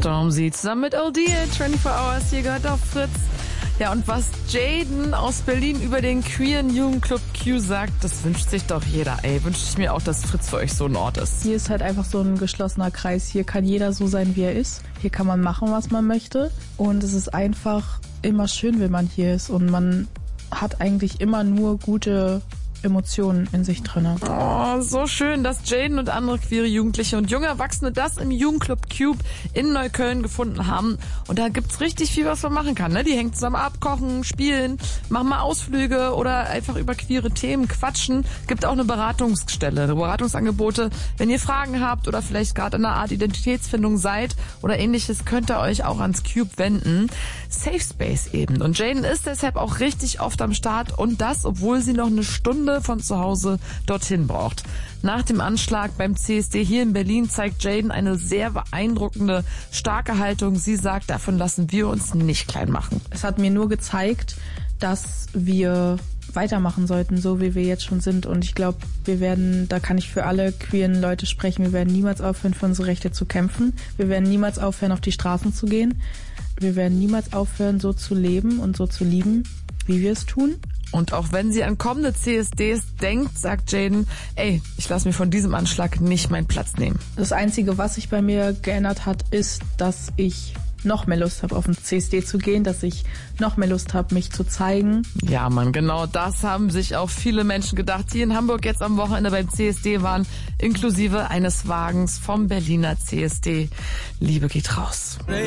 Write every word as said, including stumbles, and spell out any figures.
Stormzy zusammen mit O D, vierundzwanzig Hours, hier gehört auf Fritz. Ja, und was Jaden aus Berlin über den queeren Jugendclub Q sagt, das wünscht sich doch jeder. Ey, wünsche ich mir auch, dass Fritz für euch so ein Ort ist. Hier ist halt einfach so ein geschlossener Kreis. Hier kann jeder so sein, wie er ist. Hier kann man machen, was man möchte. Und es ist einfach immer schön, wenn man hier ist. Und man hat eigentlich immer nur gute Emotionen in sich drin. Oh, so schön, dass Jaden und andere queere Jugendliche und junge Erwachsene das im Jugendclub Cube in Neukölln gefunden haben. Und da gibt's richtig viel, was man machen kann. Ne? Die hängen zusammen ab, kochen, spielen, machen mal Ausflüge oder einfach über queere Themen quatschen. Gibt auch eine Beratungsstelle, Beratungsangebote. Wenn ihr Fragen habt oder vielleicht gerade in einer Art Identitätsfindung seid oder ähnliches, könnt ihr euch auch ans Cube wenden. Safe Space eben. Und Jaden ist deshalb auch richtig oft am Start und das, obwohl sie noch eine Stunde von zu Hause dorthin braucht. Nach dem Anschlag beim C S D hier in Berlin zeigt Jaden eine sehr beeindruckende, starke Haltung. Sie sagt, davon lassen wir uns nicht klein machen. Es hat mir nur gezeigt, dass wir weitermachen sollten, so wie wir jetzt schon sind. Und ich glaube, wir werden, da kann ich für alle queeren Leute sprechen, wir werden niemals aufhören, für unsere Rechte zu kämpfen. Wir werden niemals aufhören, auf die Straßen zu gehen. Wir werden niemals aufhören, so zu leben und so zu lieben, wie wir es tun. Und auch wenn sie an kommende C S Ds denkt, sagt Jaden, ey, ich lasse mir von diesem Anschlag nicht meinen Platz nehmen. Das Einzige, was sich bei mir geändert hat, ist, dass ich noch mehr Lust habe, auf den C S D zu gehen, dass ich noch mehr Lust habe, mich zu zeigen. Ja, Mann, genau das haben sich auch viele Menschen gedacht, die in Hamburg jetzt am Wochenende beim C S D waren, inklusive eines Wagens vom Berliner C S D. Liebe geht raus.